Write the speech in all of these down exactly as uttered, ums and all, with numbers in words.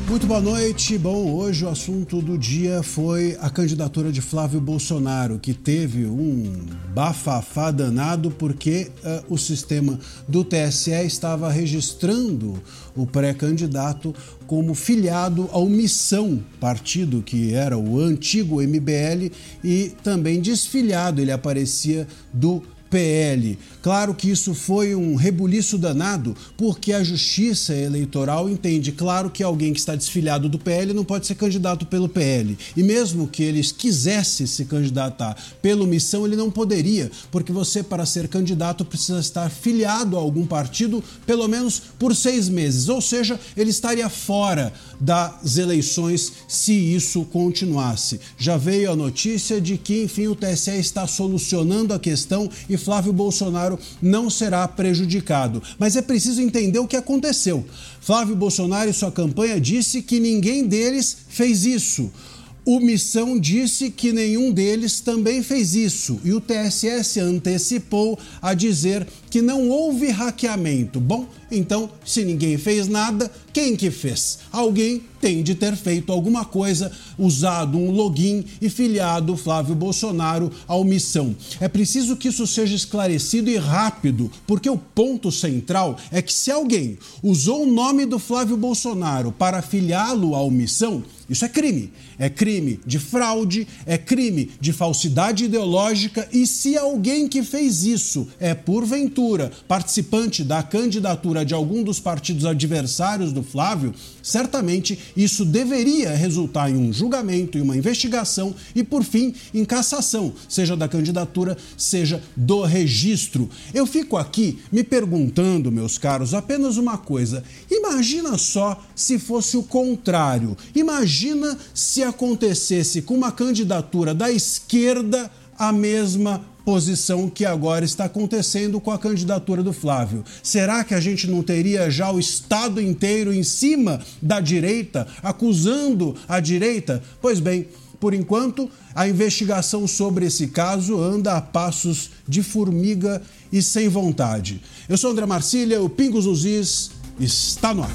Muito boa noite. Bom, hoje o assunto do dia foi a candidatura de Flávio Bolsonaro, que teve um bafafá danado porque uh, o sistema do T S E estava registrando o pré-candidato como filiado ao Missão, partido que era o antigo M B L, e também desfiliado, ele aparecia do P L. Claro que isso foi um rebuliço danado, porque a Justiça Eleitoral entende, claro, que alguém que está desfiliado do P L não pode ser candidato pelo P L. E mesmo que ele quisesse se candidatar pelo Missão, ele não poderia, porque você, para ser candidato, precisa estar filiado a algum partido pelo menos por seis meses. Ou seja, ele estaria fora das eleições se isso continuasse. Já veio a notícia de que, enfim, o T S E está solucionando a questão e Flávio Bolsonaro não será prejudicado. Mas é preciso entender o que aconteceu. Flávio Bolsonaro e sua campanha disse que ninguém deles fez isso. O Missão disse que nenhum deles também fez isso. E o T S E se antecipou a dizer que não houve hackeamento. Bom, então, se ninguém fez nada, quem que fez? Alguém tem de ter feito alguma coisa, usado um login e filiado Flávio Bolsonaro ao Missão. É preciso que isso seja esclarecido e rápido, porque o ponto central é que se alguém usou o nome do Flávio Bolsonaro para filiá-lo ao Missão, isso é crime. É crime de fraude, é crime de falsidade ideológica, e se alguém que fez isso é, porventura, participante da candidatura de algum dos partidos adversários do Flávio, certamente isso deveria resultar em um julgamento, em uma investigação e, por fim, em cassação, seja da candidatura, seja do registro. Eu fico aqui me perguntando, meus caros, apenas uma coisa. Imagina só se fosse o contrário. Imagina se acontecesse com uma candidatura da esquerda a mesma posição que agora está acontecendo com a candidatura do Flávio. Será que a gente não teria já o Estado inteiro em cima da direita, acusando a direita? Pois bem, por enquanto, a investigação sobre esse caso anda a passos de formiga e sem vontade. Eu sou André Marcília, o Pingos nos Is está no ar.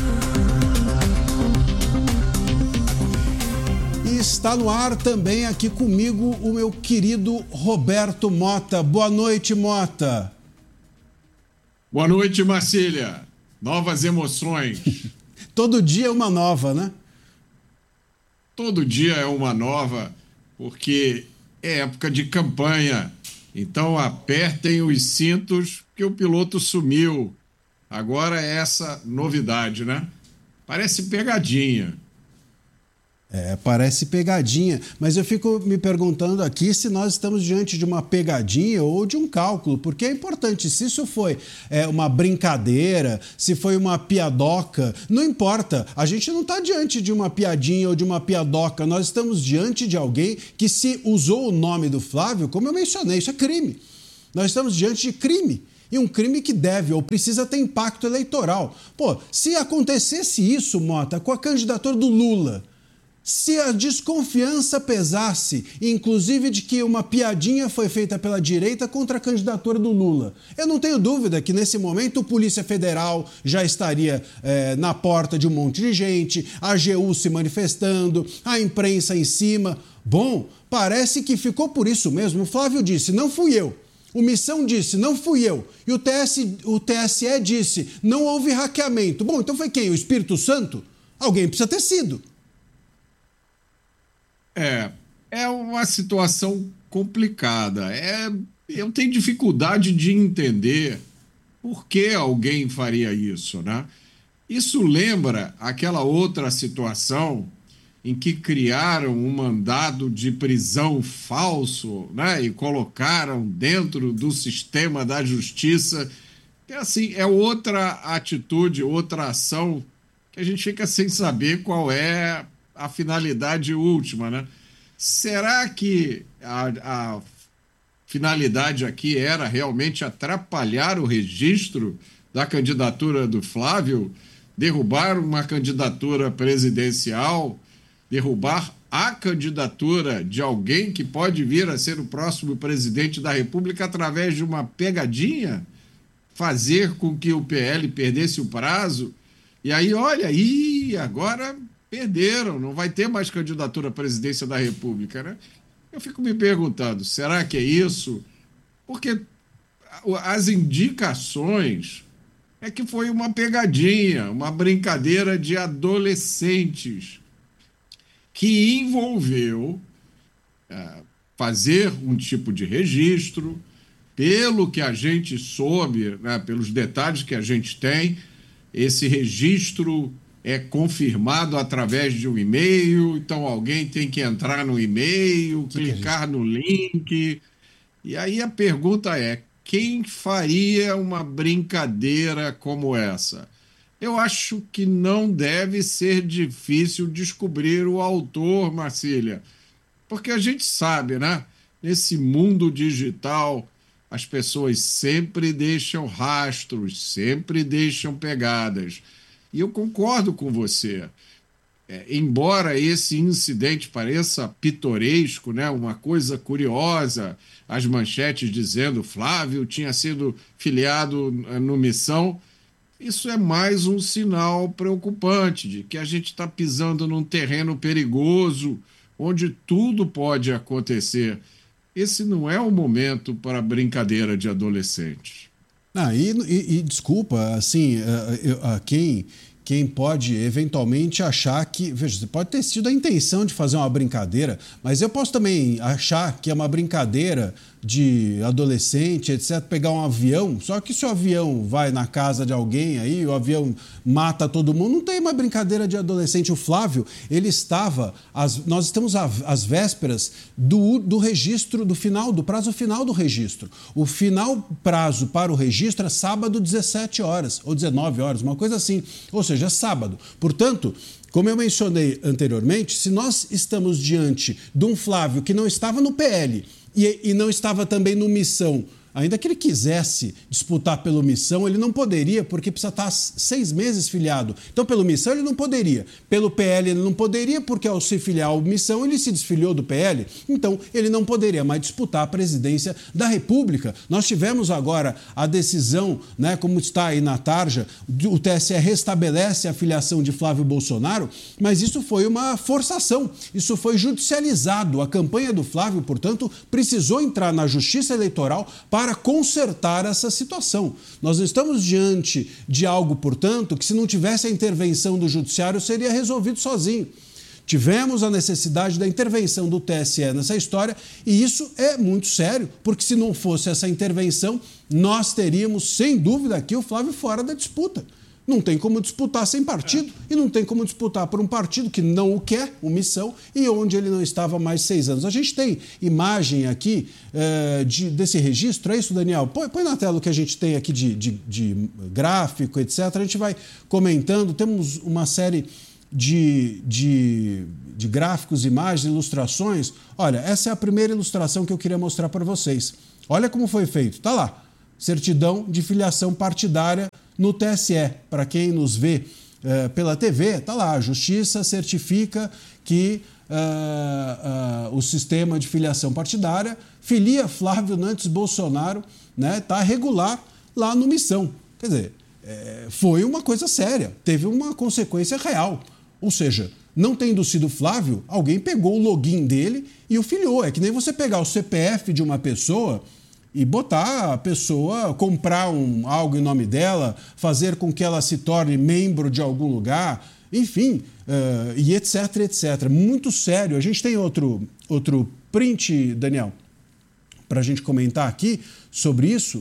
Está no ar também aqui comigo o meu querido Roberto Mota. Boa noite, Mota. Boa noite, Marcília. Novas emoções. Todo dia é uma nova, né? Todo dia é uma nova, porque é época de campanha. Então apertem os cintos, que o piloto sumiu. Agora é essa novidade, né? Parece pegadinha. É, parece pegadinha, mas eu fico me perguntando aqui se nós estamos diante de uma pegadinha ou de um cálculo, porque é importante, se isso foi é, uma brincadeira, se foi uma piadoca, não importa, a gente não está diante de uma piadinha ou de uma piadoca, nós estamos diante de alguém que se usou o nome do Flávio, como eu mencionei, isso é crime. Nós estamos diante de crime. E um crime que deve ou precisa ter impacto eleitoral. Pô, se acontecesse isso, Mota, com a candidatura do Lula, se a desconfiança pesasse, inclusive de que uma piadinha foi feita pela direita contra a candidatura do Lula, eu não tenho dúvida que nesse momento a Polícia Federal já estaria é, na porta de um monte de gente, a A G U se manifestando, a imprensa em cima. Bom, parece que ficou por isso mesmo. O Flávio disse, não fui eu. O Missão disse, não fui eu. E o T S, o T S E disse, não houve hackeamento. Bom, então foi quem? O Espírito Santo? Alguém precisa ter sido. É, é uma situação complicada. É, eu tenho dificuldade de entender por que alguém faria isso, né? Isso lembra aquela outra situação em que criaram um mandado de prisão falso, né? E colocaram dentro do sistema da justiça. Que, assim, é outra atitude, outra ação que a gente fica sem saber qual é a finalidade última, né? Será que a, a finalidade aqui era realmente atrapalhar o registro da candidatura do Flávio, derrubar uma candidatura presidencial, derrubar a candidatura de alguém que pode vir a ser o próximo presidente da República através de uma pegadinha, fazer com que o P L perdesse o prazo? E aí, olha, e agora perderam, não vai ter mais candidatura à presidência da República, né? Eu fico me perguntando, será que é isso? Porque as indicações é que foi uma pegadinha, uma brincadeira de adolescentes que envolveu é, fazer um tipo de registro, pelo que a gente soube, né, pelos detalhes que a gente tem, esse registro é confirmado através de um e-mail, então alguém tem que entrar no e-mail, clicar no link. E aí a pergunta é: quem faria uma brincadeira como essa? Eu acho que não deve ser difícil descobrir o autor, Marcília, porque a gente sabe, né? Nesse mundo digital, as pessoas sempre deixam rastros, sempre deixam pegadas. E eu concordo com você. É, embora esse incidente pareça pitoresco, né, uma coisa curiosa, as manchetes dizendo Flávio tinha sido filiado no Missão, isso é mais um sinal preocupante de que a gente está pisando num terreno perigoso, onde tudo pode acontecer. Esse não é o momento para brincadeira de adolescentes. Ah, e, e, e desculpa, assim, uh, uh, quem, quem pode eventualmente achar que... Veja, você pode ter sido a intenção de fazer uma brincadeira, mas eu posso também achar que é uma brincadeira de adolescente, etcétera, pegar um avião, só que se o avião vai na casa de alguém aí, o avião mata todo mundo, não tem uma brincadeira de adolescente. O Flávio, ele estava, as, nós estamos às vésperas do, do registro, do final, do prazo final do registro. O final prazo para o registro é sábado, dezessete horas, ou dezenove horas, uma coisa assim, ou seja, é sábado. Portanto, como eu mencionei anteriormente, se nós estamos diante de um Flávio que não estava no P L e, e não estava também no Missão, ainda que ele quisesse disputar pelo Missão, ele não poderia, porque precisa estar seis meses filiado. Então, pelo Missão, ele não poderia. Pelo P L, ele não poderia, porque ao se filiar ao Missão, ele se desfiliou do P L. Então, ele não poderia mais disputar a presidência da República. Nós tivemos agora a decisão, né, como está aí na tarja, o T S E restabelece a filiação de Flávio Bolsonaro, mas isso foi uma forçação. Isso foi judicializado. A campanha do Flávio, portanto, precisou entrar na Justiça Eleitoral para para consertar essa situação. Nós estamos diante de algo, portanto, que se não tivesse a intervenção do Judiciário seria resolvido sozinho. Tivemos a necessidade da intervenção do T S E nessa história e isso é muito sério, porque se não fosse essa intervenção, nós teríamos, sem dúvida, aqui o Flávio fora da disputa. Não tem como disputar sem partido e não tem como disputar por um partido que não o quer, o Missão, e onde ele não estava há mais de seis anos. A gente tem imagem aqui uh, de, desse registro, é isso, Daniel? Põe, põe na tela o que a gente tem aqui de, de, de gráfico, etcétera. A gente vai comentando, temos uma série de, de, de gráficos, imagens, ilustrações. Olha, essa é a primeira ilustração que eu queria mostrar para vocês. Olha como foi feito, tá lá. Certidão de filiação partidária no T S E. Para quem nos vê uh, pela T V, tá lá, a Justiça certifica que uh, uh, o sistema de filiação partidária filia Flávio Nantes Bolsonaro, né, tá regular lá no Missão. Quer dizer, é, foi uma coisa séria, teve uma consequência real. Ou seja, não tendo sido Flávio, alguém pegou o login dele e o filiou. É que nem você pegar o C P F de uma pessoa e botar a pessoa, comprar um, algo em nome dela, fazer com que ela se torne membro de algum lugar, enfim, uh, e etc, etcétera. Muito sério. A gente tem outro, outro print, Daniel, para a gente comentar aqui sobre isso?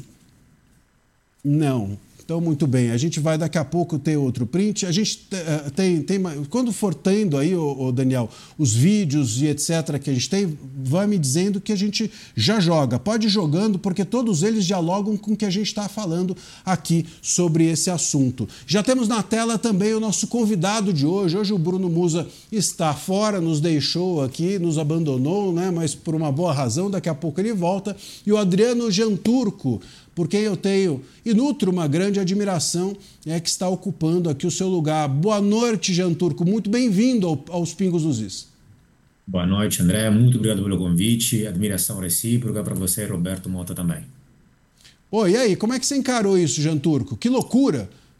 Não. Então, muito bem, a gente vai daqui a pouco ter outro print. A gente uh, tem, tem... Quando for tendo aí, ô, ô Daniel, os vídeos e etcétera que a gente tem, vai me dizendo que a gente já joga. Pode ir jogando, porque todos eles dialogam com o que a gente está falando aqui sobre esse assunto. Já temos na tela também o nosso convidado de hoje. Hoje o Bruno Musa está fora, nos deixou aqui, nos abandonou, né? Mas por uma boa razão, daqui a pouco ele volta. E o Adriano Janturco, por quem eu tenho e nutro uma grande admiração, é que está ocupando aqui o seu lugar. Boa noite, Jean Turco. Muito bem-vindo ao, aos Pingos dos Is. Boa noite, André. Muito obrigado pelo convite. Admiração recíproca para você e Roberto Mota também. Pô, e aí, como é que você encarou isso, Jean Turco? Que loucura!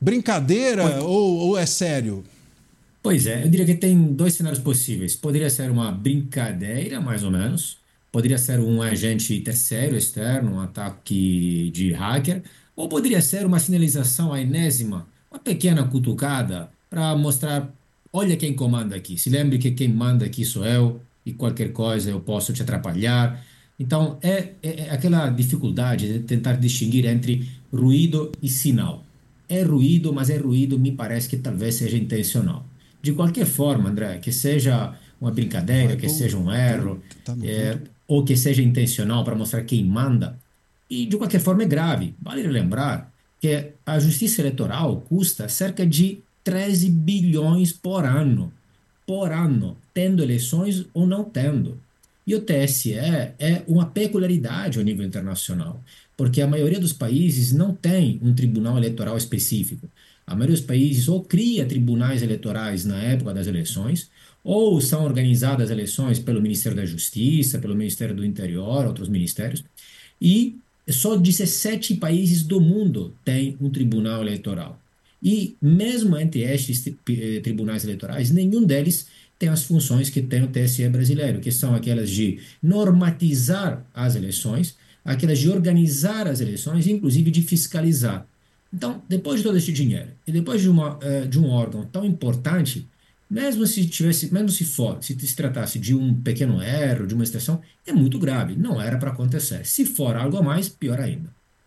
brincadeira ou, ou é sério? Pois é, eu diria que tem dois cenários possíveis. Poderia ser uma brincadeira, mais ou menos. Poderia ser um agente terceiro, externo, um ataque de hacker. Ou poderia ser uma sinalização, a enésima, uma pequena cutucada para mostrar: olha quem comanda aqui. Se lembre que quem manda aqui sou eu e qualquer coisa eu posso te atrapalhar. Então, é, é é aquela dificuldade de tentar distinguir entre ruído e sinal. É ruído, mas é ruído, me parece que talvez seja intencional. De qualquer forma, André, que seja uma brincadeira, Vai que pro, seja um tá, erro, tá no é, ponto. ou que seja intencional para mostrar quem manda, e de qualquer forma é grave. Vale lembrar que a justiça eleitoral custa cerca de treze bilhões por ano, por ano, tendo eleições ou não tendo. E o T S E é uma peculiaridade ao nível internacional, porque a maioria dos países não tem um tribunal eleitoral específico. A maioria dos países ou cria tribunais eleitorais na época das eleições, ou são organizadas eleições pelo Ministério da Justiça, pelo Ministério do Interior, outros ministérios, e só dezessete países do mundo têm um tribunal eleitoral. E mesmo entre estes tri- eh, tribunais eleitorais, nenhum deles tem as funções que tem o T S E brasileiro, que são aquelas de normatizar as eleições, aquelas de organizar as eleições, inclusive de fiscalizar. Então, depois de todo esse dinheiro e depois de, uma, eh, de um órgão tão importante, mesmo se tivesse, mesmo se for, se se tratasse de um pequeno erro, de uma exceção, é muito grave. Não era para acontecer. Se for algo a mais, pior ainda.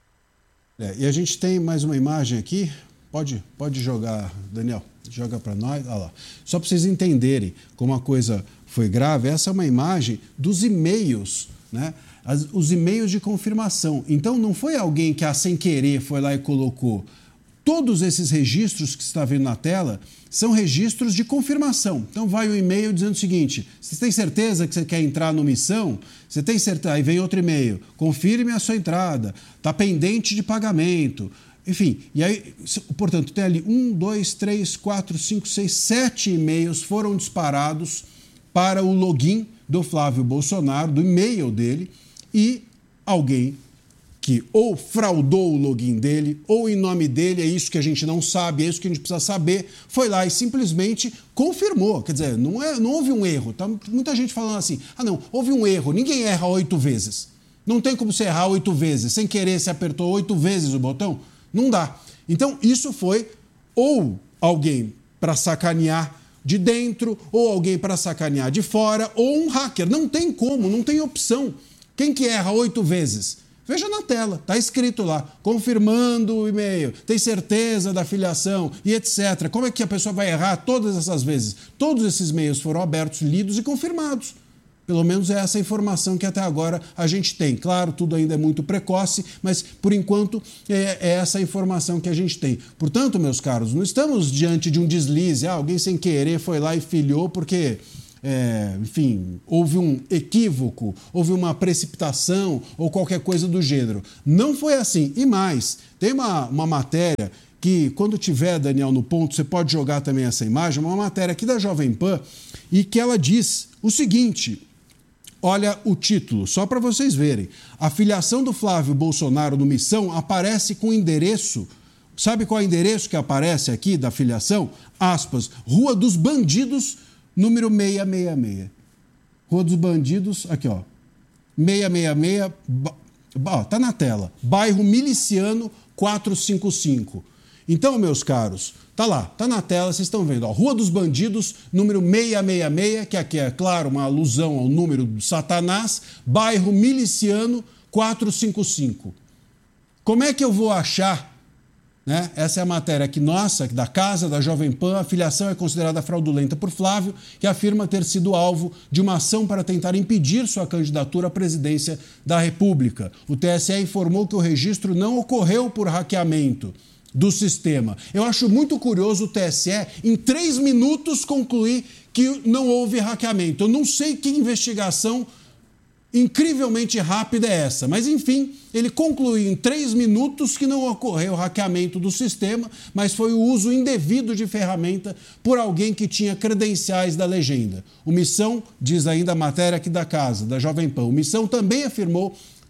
É, e a gente tem mais uma imagem aqui. Pode, pode jogar, Daniel. Joga para nós. Olha lá. Só para vocês entenderem como a coisa foi grave, essa é uma imagem dos e-mails, né? As, os e-mails de confirmação. Então, não foi alguém que, ah, sem querer, foi lá e colocou. Todos esses registros que você está vendo na tela são registros de confirmação. Então, vai o e-mail dizendo o seguinte: você tem certeza que você quer entrar no Missão? Você tem certeza? Aí vem outro e-mail: confirme a sua entrada, está pendente de pagamento. Enfim, e aí, portanto, tem ali um, dois, três, quatro, cinco, seis, sete e-mails foram disparados para o login do Flávio Bolsonaro, do e-mail dele, e alguém que ou fraudou o login dele, ou em nome dele, é isso que a gente não sabe, é isso que a gente precisa saber, foi lá e simplesmente confirmou. Quer dizer, não, é, não houve um erro. Tá muita gente falando assim: ah, não, houve um erro, ninguém erra oito vezes. Não tem como você errar oito vezes. Sem querer, você apertou oito vezes o botão. Não dá. Então, isso foi ou alguém para sacanear de dentro, ou alguém para sacanear de fora, ou um hacker. Não tem como, não tem opção. Quem que erra oito vezes? Veja na tela, está escrito lá, confirmando o e-mail, tem certeza da filiação e etcétera. Como é que a pessoa vai errar todas essas vezes? Todos esses e-mails foram abertos, lidos e confirmados. Pelo menos é essa informação que até agora a gente tem. Claro, tudo ainda é muito precoce, mas por enquanto é, é essa informação que a gente tem. Portanto, meus caros, não estamos diante de um deslize, ah, alguém sem querer foi lá e filhou porque, é, enfim, houve um equívoco, houve uma precipitação ou qualquer coisa do gênero. Não foi assim. E mais, tem uma, uma matéria que, quando tiver, Daniel, no ponto, você pode jogar também essa imagem, uma matéria aqui da Jovem Pan, e que ela diz o seguinte. Olha o título, só para vocês verem. A filiação do Flávio Bolsonaro no Missão aparece com endereço. Sabe qual é o endereço que aparece aqui da filiação? Aspas, Rua dos Bandidos, número seiscentos e sessenta e seis. Rua dos Bandidos, aqui ó, seiscentos e sessenta e seis, ó, tá na tela. Bairro Miliciano quatrocentos e cinquenta e cinco. Então, meus caros, tá lá, tá na tela, vocês estão vendo, ó, Rua dos Bandidos, número seiscentos e sessenta e seis, que aqui é, claro, uma alusão ao número do Satanás, bairro Miliciano quatrocentos e cinquenta e cinco. Como é que eu vou achar, né? Essa é a matéria aqui nossa, da Casa, da Jovem Pan, a filiação é considerada fraudulenta por Flávio, que afirma ter sido alvo de uma ação para tentar impedir sua candidatura à presidência da República. O T S E informou que o registro não ocorreu por hackeamento do sistema. Eu acho muito curioso o T S E, em três minutos, concluir que não houve hackeamento. Eu não sei que investigação incrivelmente rápida é essa, mas enfim, ele concluiu em três minutos que não ocorreu hackeamento do sistema, mas foi o uso indevido de ferramenta por alguém que tinha credenciais da legenda. O Missão, diz ainda a matéria aqui da Casa, da Jovem Pan, o Missão também afirmou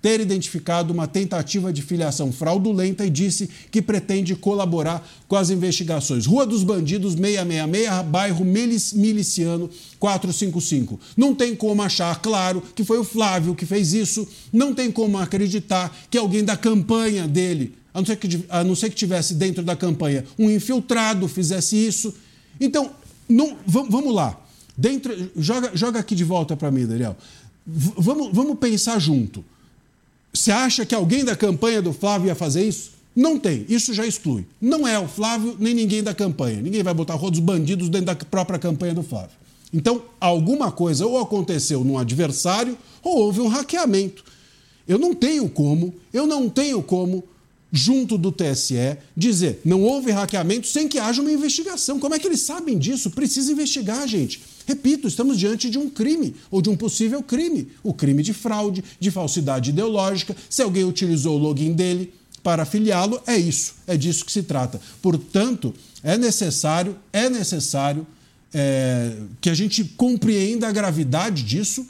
ter identificado uma tentativa de filiação fraudulenta e disse que pretende colaborar com as investigações. Rua dos Bandidos, seiscentos e sessenta e seis, bairro Miliciano, quatrocentos e cinquenta e cinco. Não tem como achar claro que foi o Flávio que fez isso, não tem como acreditar que alguém da campanha dele, a não ser que, a não ser que tivesse dentro da campanha um infiltrado, fizesse isso. Então, não, vamos lá. Dentro, joga, joga aqui de volta para mim, Daniel. V vamos, vamos pensar junto. Você acha que alguém da campanha do Flávio ia fazer isso? Não tem. Isso já exclui. Não é o Flávio nem ninguém da campanha. Ninguém vai botar a Rua dos Bandidos dentro da própria campanha do Flávio. Então, alguma coisa ou aconteceu num adversário ou houve um hackeamento. Eu não tenho como, eu não tenho como, junto do T S E, dizer não houve hackeamento sem que haja uma investigação. Como é que eles sabem disso? Precisa investigar, gente. Repito, estamos diante de um crime, ou de um possível crime. O crime de fraude, de falsidade ideológica. Se alguém utilizou o login dele para afiliá-lo, é isso, é disso que se trata. Portanto, é necessário, é necessário é, que a gente compreenda a gravidade disso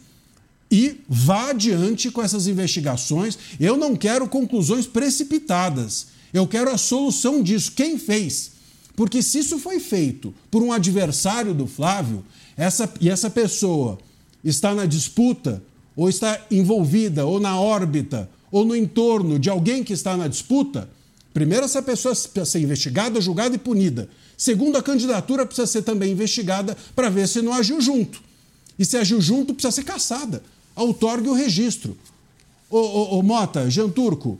e vá adiante com essas investigações. Eu não quero conclusões precipitadas. Eu quero a solução disso. Quem fez? Porque se isso foi feito por um adversário do Flávio, essa, e essa pessoa está na disputa, ou está envolvida, ou na órbita, ou no entorno de alguém que está na disputa, primeiro, essa pessoa precisa ser investigada, julgada e punida. Segundo, a candidatura precisa ser também investigada para ver se não agiu junto. E se agiu junto, precisa ser cassada. Outorgue o registro. Ô, ô, ô Mota, Jean Turco,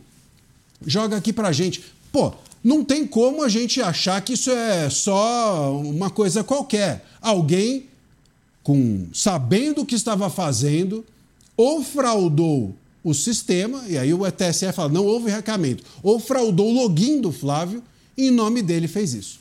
joga aqui pra gente. Pô, não tem como a gente achar que isso é só uma coisa qualquer. Alguém, com, sabendo o que estava fazendo, ou fraudou o sistema, e aí o T S E fala, não houve hackeamento, ou fraudou o login do Flávio e em nome dele fez isso.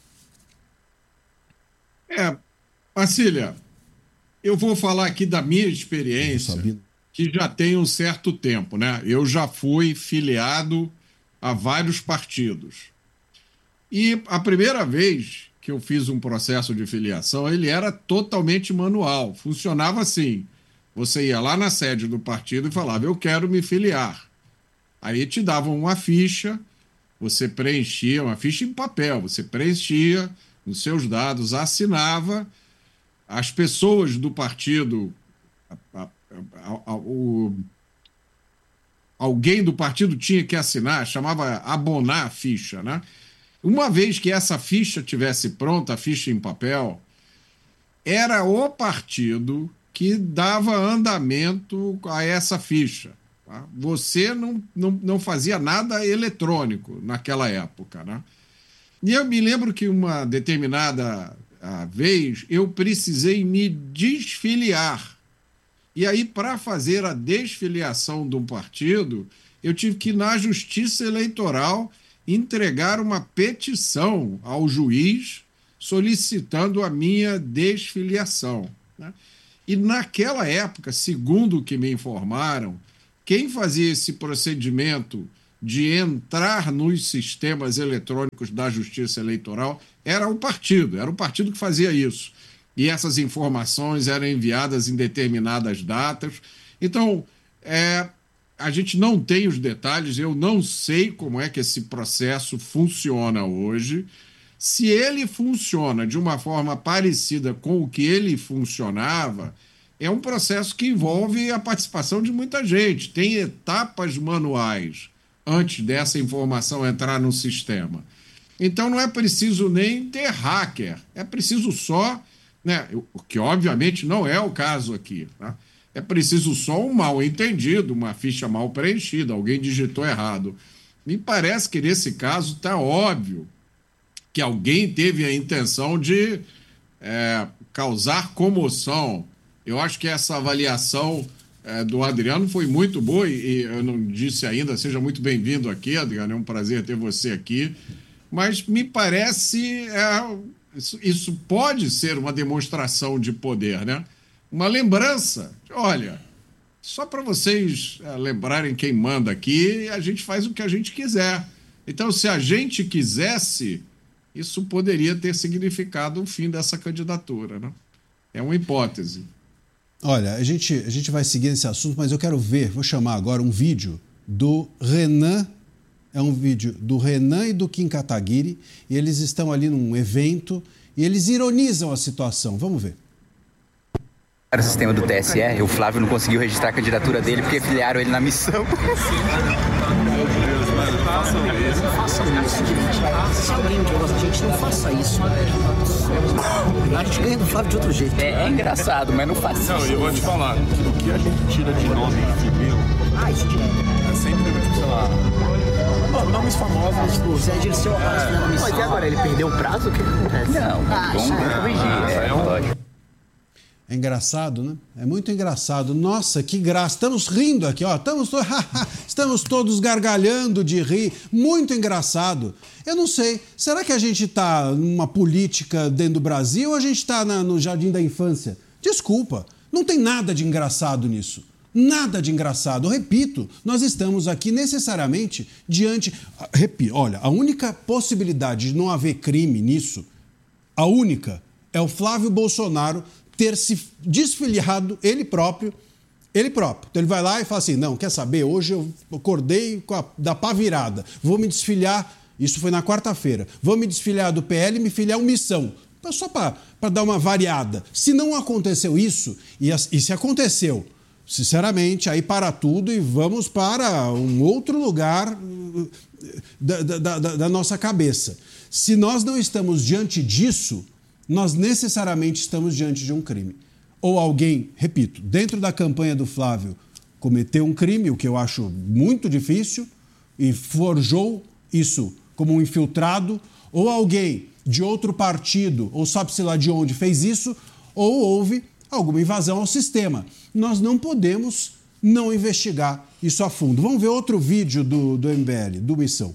É, Marcília, eu vou falar aqui da minha experiência, que já tem um certo tempo, né? Eu já fui filiado a vários partidos. E a primeira vez que eu fiz um processo de filiação, ele era totalmente manual. Funcionava assim. Você ia lá na sede do partido e falava, eu quero me filiar. Aí te davam uma ficha, você preenchia, uma ficha em papel, você preenchia os seus dados, assinava, as pessoas do partido, a, a, a, a, o, alguém do partido tinha que assinar, chamava abonar a ficha, né? Uma vez que essa ficha tivesse pronta, a ficha em papel, era o partido que dava andamento a essa ficha. Tá? Você não, não, não fazia nada eletrônico naquela época, né? E eu me lembro que uma determinada vez eu precisei me desfiliar. E aí, para fazer a desfiliação de um partido, eu tive que ir na Justiça Eleitoral entregar uma petição ao juiz solicitando a minha desfiliação, né? E naquela época, segundo o que me informaram, quem fazia esse procedimento de entrar nos sistemas eletrônicos da Justiça Eleitoral era o partido, era o partido que fazia isso. E essas informações eram enviadas em determinadas datas. Então, é, a gente não tem os detalhes, eu não sei como é que esse processo funciona hoje. Se ele funciona de uma forma parecida com o que ele funcionava, é um processo que envolve a participação de muita gente. Tem etapas manuais antes dessa informação entrar no sistema. Então não é preciso nem ter hacker, é preciso só, né, o que obviamente não é o caso aqui, tá? É preciso só um mal entendido, uma ficha mal preenchida, alguém digitou errado. Me parece que nesse caso está óbvio que alguém teve a intenção de é, causar comoção. Eu acho que essa avaliação é, do Adriano foi muito boa e, e eu não disse ainda, seja muito bem-vindo aqui, Adriano, é um prazer ter você aqui, mas me parece, é, isso, isso pode ser uma demonstração de poder, né? Uma lembrança, olha, só para vocês é, lembrarem quem manda aqui, a gente faz o que a gente quiser. Então, se a gente quisesse, isso poderia ter significado o fim dessa candidatura, né? É uma hipótese. Olha, a gente, a gente vai seguir esse assunto, mas eu quero ver, vou chamar agora um vídeo do Renan, é um vídeo do Renan e do Kim Kataguiri, e eles estão ali num evento e eles ironizam a situação. Vamos ver. O sistema do T S E, o Flávio não conseguiu registrar a candidatura dele porque filiaram ele na missão. Não façam isso, gente. Se alguém gosta da gente, não faça isso. A gente ganha do Flávio de outro jeito. É, é engraçado, mas não faça isso. Não, eu vou te falar, o que a gente tira de nome civil Ah, isso direto. é sempre, tipo, sei lá, nomes famosos. Tipo, Zé Dirceu aparece na missão. Mas e agora? Ele perdeu o prazo? O que acontece? Não, Ah, vamos isso é- corrigir, é, é um- lógico. É engraçado, né? É muito engraçado. Nossa, que graça. Estamos rindo aqui, ó. Estamos, to... Estamos todos gargalhando de rir. Muito engraçado. Eu não sei. Será que a gente está numa política dentro do Brasil ou a gente está no Jardim da Infância? Desculpa. Não tem nada de engraçado nisso. Nada de engraçado. Eu repito, nós estamos aqui necessariamente diante... Repito, olha, a única possibilidade de não haver crime nisso, a única, é o Flávio Bolsonaro ter se desfiliado ele próprio, ele próprio. Então ele vai lá e fala assim, não, quer saber, hoje eu acordei com a, da pá virada, vou me desfiliar, isso foi na quarta-feira, vou me desfiliar do P L e me filiar ao Missão, só para dar uma variada. Se não aconteceu isso, e, e se aconteceu, sinceramente, aí para tudo e vamos para um outro lugar da, da, da, da nossa cabeça. Se nós não estamos diante disso, nós necessariamente estamos diante de um crime. Ou alguém, repito, dentro da campanha do Flávio, cometeu um crime, o que eu acho muito difícil, e forjou isso como um infiltrado, ou alguém de outro partido, ou sabe-se lá de onde, fez isso, ou houve alguma invasão ao sistema. Nós não podemos não investigar isso a fundo. Vamos ver outro vídeo do, do M B L, do Missão.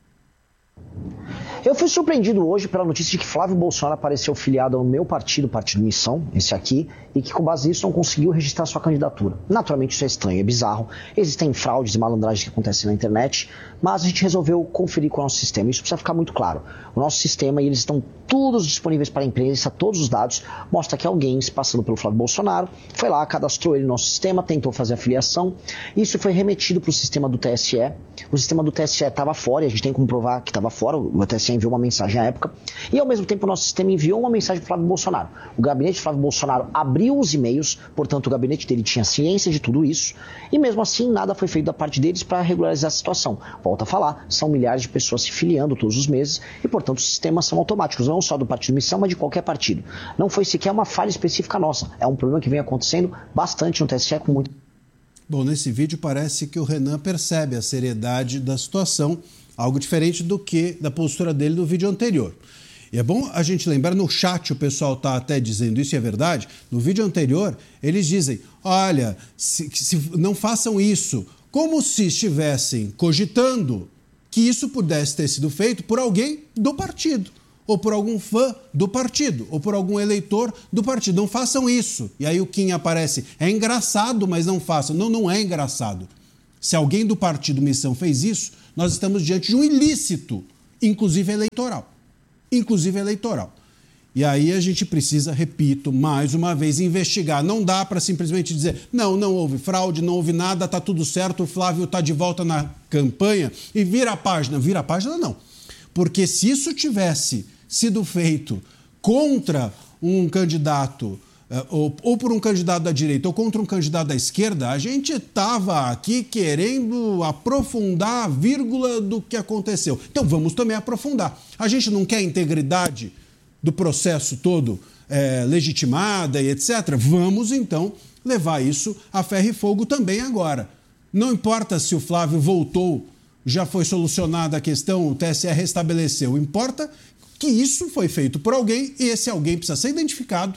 Eu fui surpreendido hoje pela notícia de que Flávio Bolsonaro apareceu filiado ao meu partido, Partido Missão, esse aqui, e que com base nisso não conseguiu registrar sua candidatura. Naturalmente isso é estranho, é bizarro, existem fraudes e malandragens que acontecem na internet, mas a gente resolveu conferir com o nosso sistema. Isso precisa ficar muito claro. O nosso sistema, e eles estão todos disponíveis para a imprensa, todos os dados, mostra que alguém, se passando pelo Flávio Bolsonaro, foi lá, cadastrou ele no nosso sistema, tentou fazer a filiação, isso foi remetido para o sistema do T S E, o sistema do T S E estava fora, e a gente tem como provar que estava fora, o T S E enviou uma mensagem à época, e ao mesmo tempo o nosso sistema enviou uma mensagem para o Flávio Bolsonaro. O gabinete de Flávio Bolsonaro abriu os e-mails, portanto o gabinete dele tinha ciência de tudo isso, e mesmo assim nada foi feito da parte deles para regularizar a situação. Volto a falar, são milhares de pessoas se filiando todos os meses, e portanto os sistemas são automáticos, não só do Partido Missão, mas de qualquer partido. Não foi sequer uma falha específica nossa, é um problema que vem acontecendo bastante no T S E com muito... Bom, nesse vídeo parece que o Renan percebe a seriedade da situação, algo diferente do que da postura dele no vídeo anterior. E é bom a gente lembrar, no chat o pessoal está até dizendo isso, e é verdade, no vídeo anterior eles dizem, olha, se, se não façam isso, como se estivessem cogitando que isso pudesse ter sido feito por alguém do partido, ou por algum fã do partido, ou por algum eleitor do partido. Não façam isso. E aí o Kim aparece, é engraçado, mas não façam. Não, não é engraçado. Se alguém do partido Missão fez isso, nós estamos diante de um ilícito, inclusive eleitoral. Inclusive eleitoral. E aí a gente precisa, repito, mais uma vez, investigar. Não dá para simplesmente dizer, não, não houve fraude, não houve nada, está tudo certo, o Flávio está de volta na campanha e vira a página. Vira a página, não. Porque se isso tivesse sido feito contra um candidato, ou, ou por um candidato da direita, ou contra um candidato da esquerda, a gente estava aqui querendo aprofundar a vírgula do que aconteceu. Então vamos também aprofundar. A gente não quer a integridade do processo todo é, legitimada e etcétera. Vamos, então, levar isso a ferro e fogo também agora. Não importa se o Flávio voltou, já foi solucionada a questão, o T S E restabeleceu. Importa que isso foi feito por alguém e esse alguém precisa ser identificado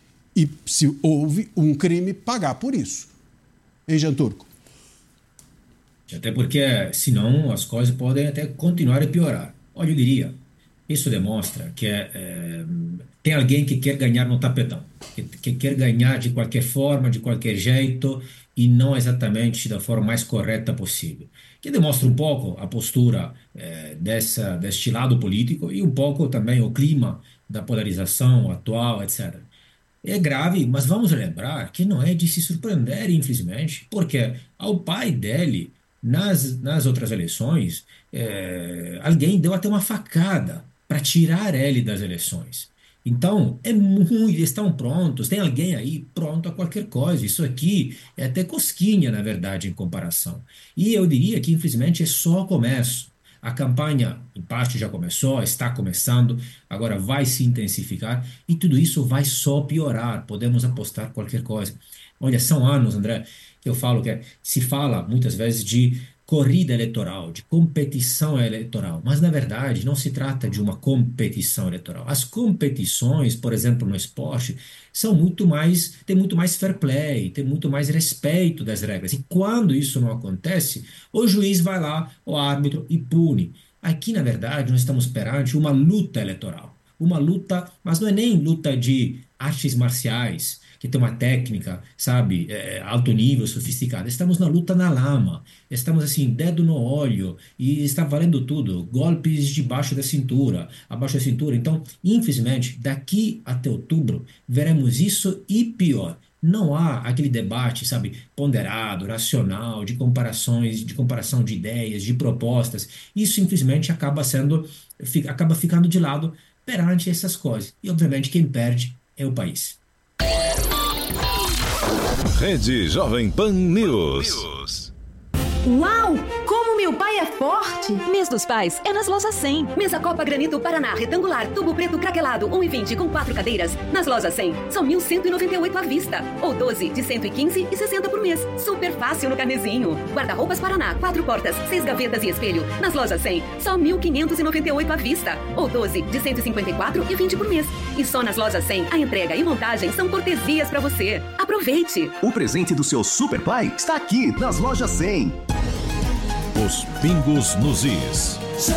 e, se houve um crime, pagar por isso. Hein, Jean Turco? Até porque, senão, as coisas podem até continuar a piorar. Olha, eu diria, isso demonstra que é, é, tem alguém que quer ganhar no tapetão, que, que quer ganhar de qualquer forma, de qualquer jeito, e não exatamente da forma mais correta possível. Que demonstra um pouco a postura é, dessa, deste lado político e um pouco também o clima da polarização atual, etcétera. é grave, mas vamos lembrar que não é de se surpreender, infelizmente, porque ao pai dele, nas, nas outras eleições, é, alguém deu até uma facada para tirar ele das eleições. Então, é muito, estão prontos, tem alguém aí pronto a qualquer coisa. Isso aqui é até cosquinha, na verdade, em comparação. E eu diria que, infelizmente, é só o começo. A campanha, em parte, já começou, está começando, agora vai se intensificar e tudo isso vai só piorar. Podemos apostar qualquer coisa. Olha, são anos, André, que eu falo que se fala muitas vezes de corrida eleitoral, de competição eleitoral, mas na verdade não se trata de uma competição eleitoral. As competições, por exemplo, no esporte, são muito mais, tem muito mais fair play, tem muito mais respeito das regras. E quando isso não acontece, o juiz vai lá, o árbitro, e pune. Aqui, na verdade, nós estamos perante uma luta eleitoral. Uma luta, mas não é nem luta de artes marciais, que tem uma técnica, sabe, é, alto nível, sofisticada. Estamos na luta na lama, estamos assim, dedo no olho, e está valendo tudo, golpes debaixo da cintura, abaixo da cintura. Então, infelizmente, daqui até outubro, veremos isso e pior. Não há aquele debate, sabe, ponderado, racional, de comparações, de comparação de ideias, de propostas. Isso, infelizmente, acaba sendo, fica, acaba ficando de lado perante essas coisas. E, obviamente, quem perde é o país. Rede Jovem Pan News. Uau! Como meu pai é forte! Mês dos Pais é nas Lojas cem. Mesa Copa Granito Paraná retangular, tubo preto craquelado, um e vinte com quatro cadeiras. Nas Lojas cem, só mil cento e noventa e oito à vista. Ou doze de cento e quinze e sessenta por mês. Super fácil no carnezinho. Guarda-roupas Paraná, quatro portas, seis gavetas e espelho. Nas Lojas cem, só mil quinhentos e noventa e oito à vista. Ou doze de cento e cinquenta e quatro e vinte por mês. E só nas Lojas cem, a entrega e montagem são cortesias para você. Aproveite! O presente do seu super pai está aqui nas Lojas cem. Os pingos nos is.